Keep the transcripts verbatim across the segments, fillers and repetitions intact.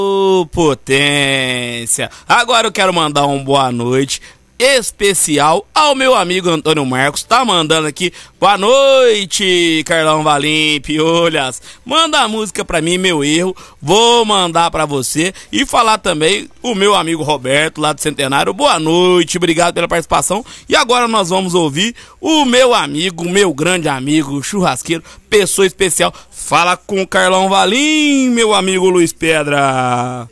Ô, potência! Agora eu quero mandar um boa noite especial ao meu amigo Antônio Marcos. Tá mandando aqui, boa noite, Carlão Valim, Piolhas. Manda a música pra mim, Meu Erro. Vou mandar pra você e falar também o meu amigo Roberto, lá do Centenário. Boa noite, obrigado pela participação. E agora nós vamos ouvir o meu amigo, meu grande amigo, churrasqueiro, pessoa especial. Fala com o Carlão Valim, meu amigo Luiz Pedra.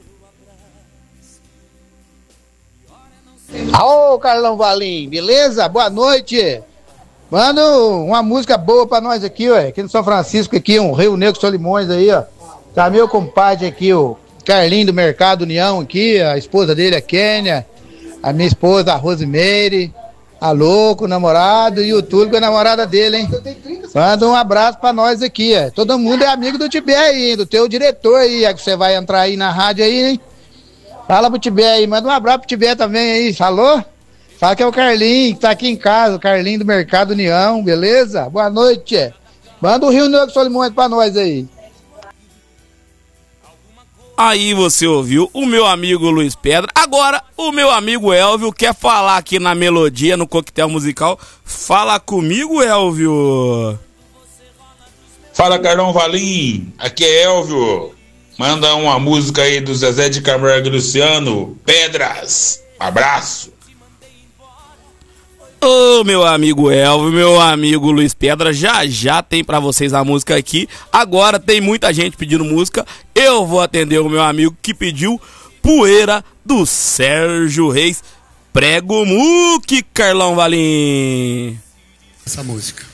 Ô, Carlão Valim, beleza? Boa noite. Manda uma música boa pra nós aqui, ué. Aqui no São Francisco, aqui, um Rio Negro Solimões aí, ó. Tá meu compadre aqui, o Carlinho do Mercado União aqui, a esposa dele, a Kênia, a minha esposa, a Rosemary, a Louco, o namorado, e o Túlio, a namorada dele, hein? Manda um abraço pra nós aqui, ó. Todo mundo é amigo do Tibé aí, do teu diretor aí, é que você vai entrar aí na rádio aí, hein? Fala pro Tibé aí, manda um abraço pro Tibé também aí, falou? Fala que é o Carlinho, que tá aqui em casa, o Carlinho do Mercado União, beleza? Boa noite. Manda o Rio Negro Solimões pra nós aí. Aí você ouviu o meu amigo Luiz Pedra. Agora o meu amigo Elvio quer falar aqui na melodia, no coquetel musical. Fala comigo, Elvio. Fala, Carlão Valim, aqui é Elvio. Manda uma música aí do Zezé de Camargo e Luciano, Pedras. Abraço. Ô, meu amigo Elvio, meu amigo Luiz Pedra, já já tem pra vocês a música aqui. Agora tem muita gente pedindo música. Eu vou atender o meu amigo que pediu Poeira do Sérgio Reis. Prego muque, Carlão Valim. Essa música.